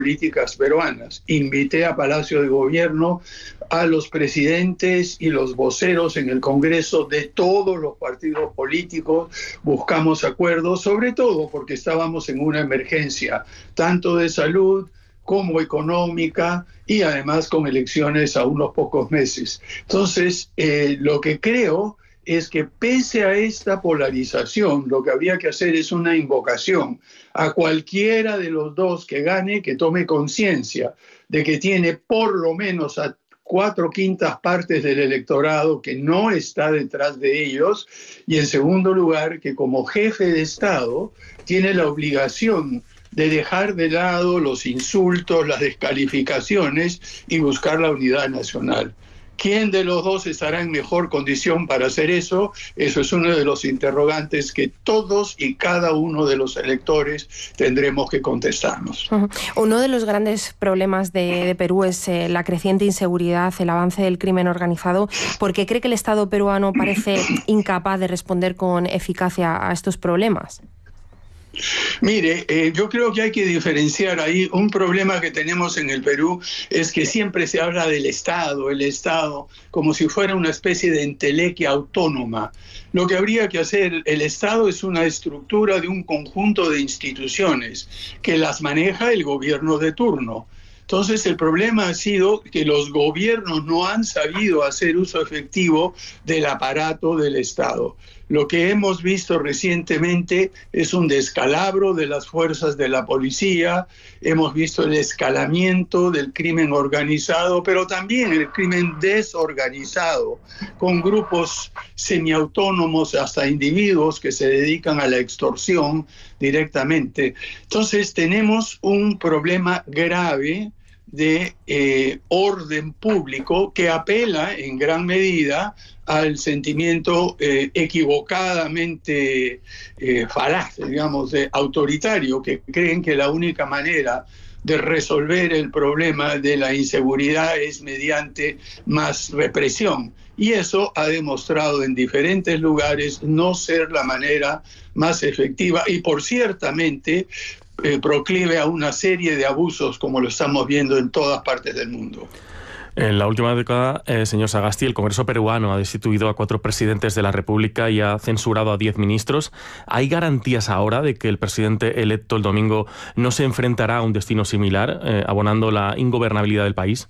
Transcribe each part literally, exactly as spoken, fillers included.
políticas peruanas. Invité a Palacio de Gobierno a los presidentes y los voceros en el Congreso de todos los partidos políticos, buscamos acuerdos, sobre todo porque estábamos en una emergencia, tanto de salud como económica, y además con elecciones a unos pocos meses. Entonces, eh, lo que creo es que pese a esta polarización, lo que habría que hacer es una invocación a cualquiera de los dos que gane, que tome conciencia de que tiene por lo menos a cuatro quintas partes del electorado que no está detrás de ellos, y en segundo lugar, que como jefe de Estado tiene la obligación de dejar de lado los insultos, las descalificaciones y buscar la unidad nacional. ¿Quién de los dos estará en mejor condición para hacer eso? Eso es uno de los interrogantes que todos y cada uno de los electores tendremos que contestarnos. Uno de los grandes problemas de, de Perú es eh, la creciente inseguridad, el avance del crimen organizado. ¿Por qué cree que el Estado peruano parece incapaz de responder con eficacia a estos problemas? Mire, eh, yo creo que hay que diferenciar ahí. Un problema que tenemos en el Perú es que siempre se habla del Estado, el Estado, como si fuera una especie de entelequia autónoma. Lo que habría que hacer, el Estado es una estructura de un conjunto de instituciones que las maneja el gobierno de turno. Entonces, el problema ha sido que los gobiernos no han sabido hacer uso efectivo del aparato del Estado. Lo que hemos visto recientemente es un descalabro de las fuerzas de la policía, hemos visto el escalamiento del crimen organizado, pero también el crimen desorganizado, con grupos semiautónomos, hasta individuos que se dedican a la extorsión directamente. Entonces, tenemos un problema grave de eh, orden público que apela en gran medida al sentimiento eh, equivocadamente eh, falaz, digamos, de autoritario, que creen que la única manera de resolver el problema de la inseguridad es mediante más represión. Y eso ha demostrado en diferentes lugares no ser la manera más efectiva y, por ciertamente, Eh, proclive a una serie de abusos como lo estamos viendo en todas partes del mundo. En la última década, eh, señor Sagasti, el Congreso peruano ha destituido a cuatro presidentes de la República y ha censurado a diez ministros. ¿Hay garantías ahora de que el presidente electo el domingo no se enfrentará a un destino similar, eh, abonando la ingobernabilidad del país?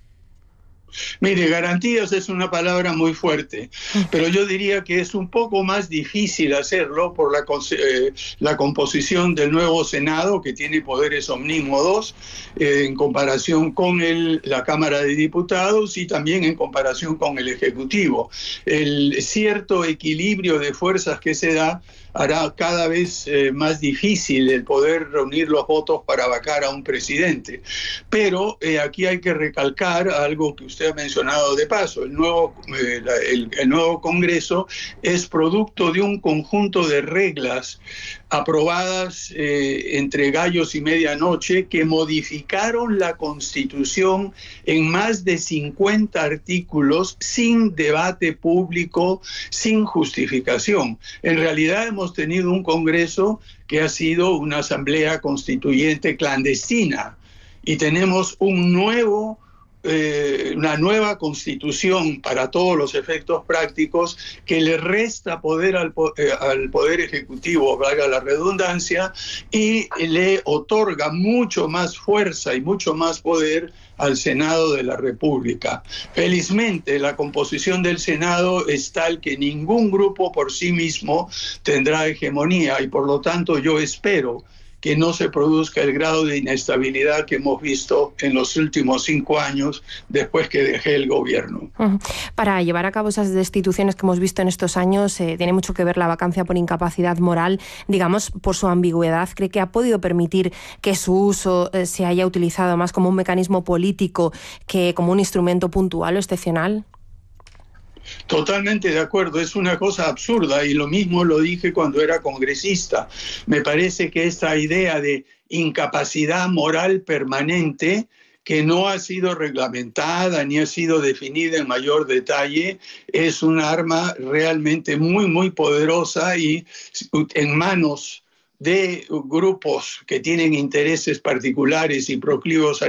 Mire, garantías es una palabra muy fuerte, pero yo diría que es un poco más difícil hacerlo por la, eh, la composición del nuevo Senado, que tiene poderes omnímodos eh, en comparación con el, la Cámara de Diputados y también en comparación con el Ejecutivo. El cierto equilibrio de fuerzas que se da hará cada vez eh, más difícil el poder reunir los votos para vacar a un presidente. Pero eh, aquí hay que recalcar algo que usted ha mencionado de paso. El nuevo, eh, la, el, el nuevo Congreso es producto de un conjunto de reglas aprobadas eh, entre gallos y medianoche que modificaron la Constitución en más de cincuenta artículos sin debate público, sin justificación. En realidad hemos tenido un Congreso que ha sido una asamblea constituyente clandestina y tenemos un nuevo Eh, una nueva constitución para todos los efectos prácticos que le resta poder al, eh, al Poder Ejecutivo, valga la redundancia, y le otorga mucho más fuerza y mucho más poder al Senado de la República. Felizmente, la composición del Senado es tal que ningún grupo por sí mismo tendrá hegemonía y por lo tanto yo espero que no se produzca el grado de inestabilidad que hemos visto en los últimos cinco años después que dejé el gobierno. Para llevar a cabo esas destituciones que hemos visto en estos años, eh, tiene mucho que ver la vacancia por incapacidad moral, digamos, por su ambigüedad. ¿Cree que ha podido permitir que su uso eh, se haya utilizado más como un mecanismo político que como un instrumento puntual o excepcional? Totalmente de acuerdo, es una cosa absurda y lo mismo lo dije cuando era congresista. Me parece que esta idea de incapacidad moral permanente que no ha sido reglamentada ni ha sido definida en mayor detalle es un arma realmente muy, muy poderosa y en manos de grupos que tienen intereses particulares y proclivos a